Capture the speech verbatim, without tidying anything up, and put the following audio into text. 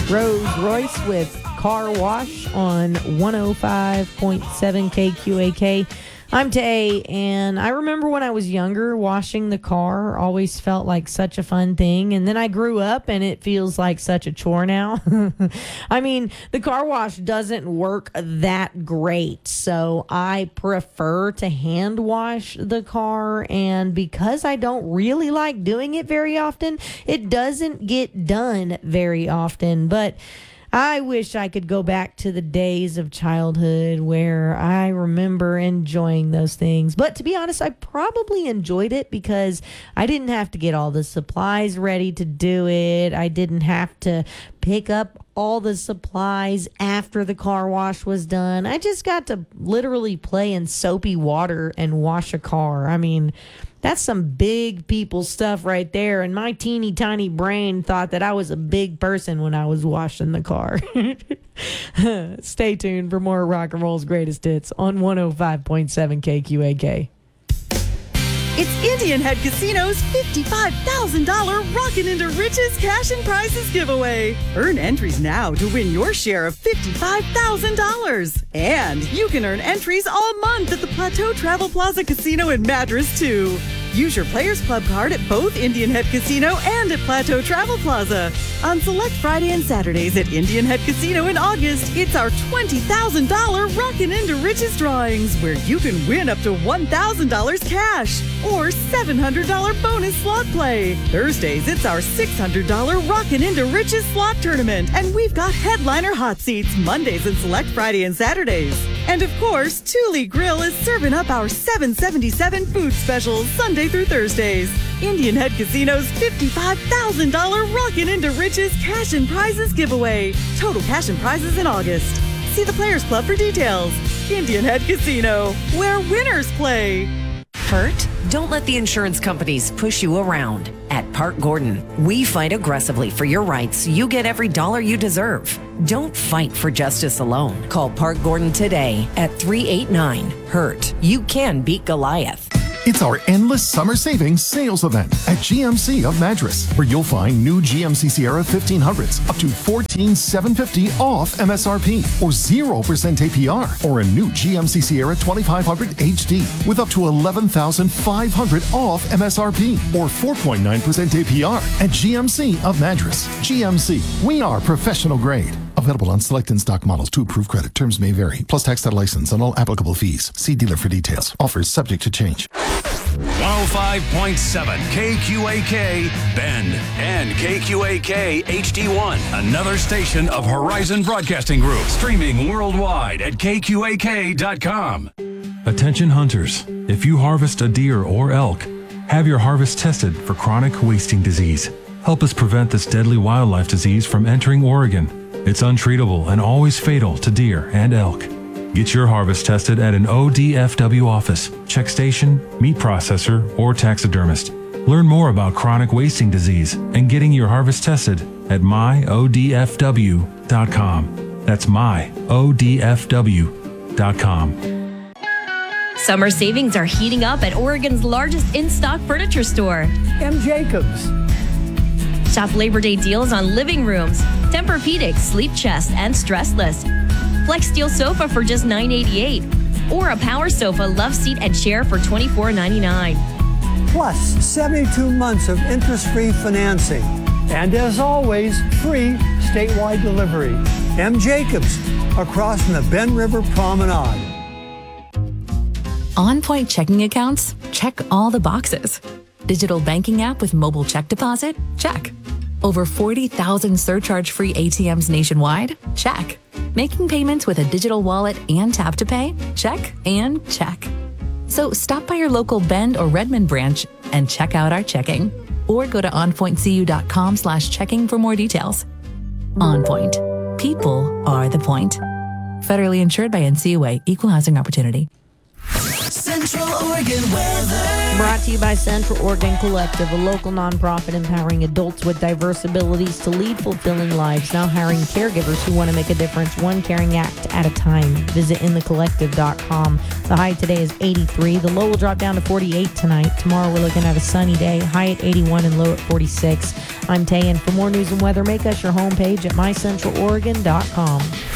Rose Royce with Car Wash on one oh five point seven K Q A K. I'm Tay, and I remember when I was younger, washing the car always felt like such a fun thing, and then I grew up, and it feels like such a chore now. I mean, the car wash doesn't work that great, so I prefer to hand wash the car, and because I don't really like doing it very often, it doesn't get done very often, but I wish I could go back to the days of childhood where I remember enjoying those things. But to be honest, I probably enjoyed it because I didn't have to get all the supplies ready to do it. I didn't have to pick up all the supplies after the car wash was done. I just got to literally play in soapy water and wash a car. I mean, that's some big people stuff right there. And my teeny tiny brain thought that I was a big person when I was washing the car. Stay tuned for more Rock and Roll's greatest hits on one oh five point seven K Q A K. It's Indian Head Casino's fifty-five thousand dollars Rockin' into Riches Cash and Prizes giveaway. Earn entries now to win your share of fifty-five thousand dollars. And you can earn entries all month at the Plateau Travel Plaza Casino in Madras, too. Use your Players Club card at both Indian Head Casino and at Plateau Travel Plaza. On select Friday and Saturdays at Indian Head Casino in August, it's our twenty thousand dollars Rockin' into Riches drawings, where you can win up to one thousand dollars cash or seven hundred dollars bonus slot play. Thursdays, it's our six hundred dollars Rockin' into Riches slot tournament, and we've got headliner hot seats Mondays and select Friday and Saturdays. And of course, Thule Grill is serving up our seven seventy-seven food specials Sunday through Thursdays. Indian Head Casino's fifty-five thousand dollars Rockin' into Riches Cash and Prizes giveaway. Total cash and prizes in August. See the Players Club for details. Indian Head Casino, where winners play. Hurt? Don't let the insurance companies push you around. At Park Gordon, we fight aggressively for your rights so you get every dollar you deserve. Don't fight for justice alone. Call Park Gordon today at three eight nine, hurt. You can beat Goliath. It's our endless summer savings sales event at G M C of Madras, where you'll find new G M C Sierra fifteen hundreds up to fourteen thousand seven hundred fifty dollars off M S R P, or zero percent A P R, or a new G M C Sierra twenty-five hundred H D with up to eleven thousand five hundred dollars off M S R P, or four point nine percent A P R at G M C of Madras. G M C, we are professional grade. Available on select in-stock models to approved credit. Terms may vary. Plus tax and license and all applicable fees. See dealer for details. Offers subject to change. one oh five point seven K Q A K Bend and K Q A K H D one. Another station of Horizon Broadcasting Group. Streaming worldwide at K Q A K dot com. Attention hunters. If you harvest a deer or elk, have your harvest tested for chronic wasting disease. Help us prevent this deadly wildlife disease from entering Oregon. It's untreatable and always fatal to deer and elk. Get your harvest tested at an O D F W office, check station, meat processor, or taxidermist. Learn more about chronic wasting disease and getting your harvest tested at my O D F W dot com. That's my O D F W dot com. Summer savings are heating up at Oregon's largest in-stock furniture store, M. Jacobs. Shop Labor Day deals on living rooms, Tempur-Pedic, Sleep Chest, and Stressless. Flex Steel sofa for just nine eighty-eight, or a Power Sofa love seat and chair for twenty-four ninety-nine. Plus seventy-two months of interest-free financing. And as always, free statewide delivery. M. Jacobs, across from the Bend River Promenade. On Point checking accounts? Check all the boxes. Digital banking app with mobile check deposit? Check. Over forty thousand surcharge-free A T Ms nationwide? Check. Making payments with a digital wallet and tap to pay? Check and check. So stop by your local Bend or Redmond branch and check out our checking. Or go to onpointcu.com slash checking for more details. On Point. People are the point. Federally insured by N C U A. Equal Housing Opportunity. Central Oregon weather. Brought to you by Central Oregon Collective, a local nonprofit empowering adults with diverse abilities to lead fulfilling lives, now hiring caregivers who want to make a difference, one caring act at a time. Visit in the collective dot com. The high today is eighty-three. The low will drop down to forty-eight tonight. Tomorrow we're looking at a sunny day, high at eighty-one and low at forty-six. I'm Tay, and for more news and weather, make us your homepage at my central oregon dot com.